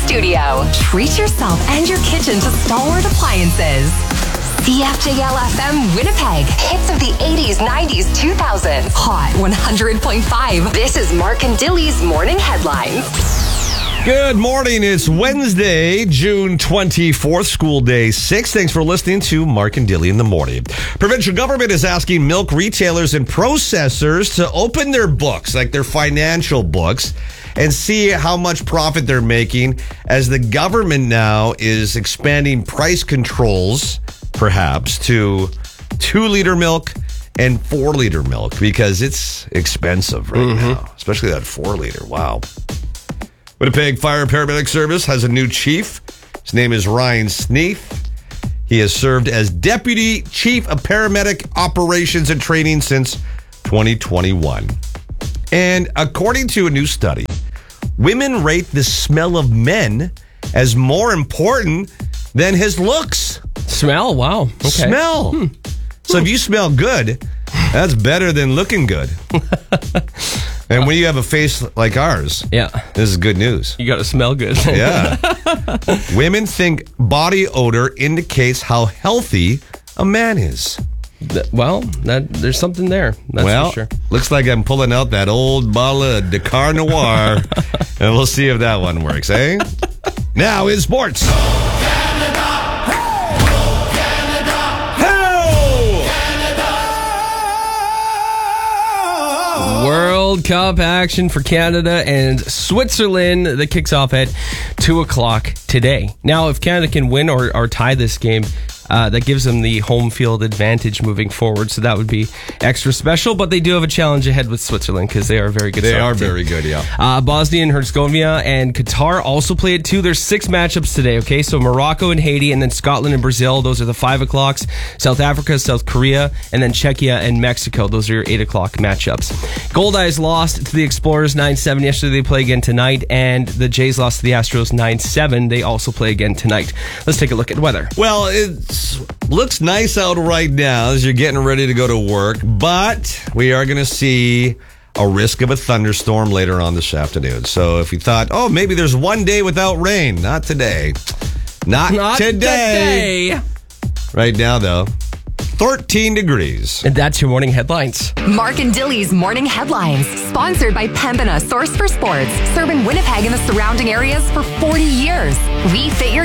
studio. Treat yourself and your kitchen to Stalwart Appliances. CFJL FM Winnipeg. Hits of the 80s, 90s, 2000s. Hot 100.5. This is Mark and Dilly's Morning Headlines. Good morning. It's Wednesday, June 24th, school day 6. Thanks for listening to Mark and Dilly in the morning. Provincial government is asking milk retailers and processors to open their books, like their financial books, and see how much profit they're making as the government now is expanding price controls, perhaps, to 2-liter milk and 4-liter milk because it's expensive right now, especially that 4-liter. Wow. Winnipeg Fire Paramedic Service has a new chief. His name is Ryan Sneath. He has served as Deputy Chief of Paramedic Operations and Training since 2021. And according to a new study, women rate the smell of men as more important than his looks. Smell? Wow. Okay. Smell. So if you smell good, that's better than looking good. And when you have a face like ours, this is good news. You got to smell good. Yeah. Women think body odor indicates how healthy a man is. Well, there's something there. That's for sure. Looks like I'm pulling out that old bottle of Dakar Noir, and we'll see if that one works, eh? Now in sports. World Cup action for Canada and Switzerland that kicks off at 2 o'clock today. Now, if Canada can win or tie this game, that gives them the home field advantage moving forward. So that would be extra special. But they do have a challenge ahead with Switzerland because they are very good. They are very good, yeah. Bosnia and Herzegovina and Qatar also play at 2. There's 6 matchups today, okay? So Morocco and Haiti, and then Scotland and Brazil. Those are the 5 o'clocks. South Africa, South Korea, and then Czechia and Mexico. Those are your 8 o'clock matchups. Goldeyes lost to the Explorers 9-7 yesterday. They play again tonight. And the Jays lost to the Astros 9-7. They also play again tonight. Let's take a look at weather. Well, it looks nice out right now as you're getting ready to go to work, but we are going to see a risk of a thunderstorm later on this afternoon. So if you thought, oh, maybe there's one day without rain, not today. Not today. Right now, though, 13 degrees. And that's your morning headlines. Mark and Dilly's Morning Headlines. Sponsored by Pembina, source for sports. Serving Winnipeg and the surrounding areas for 40 years. We fit your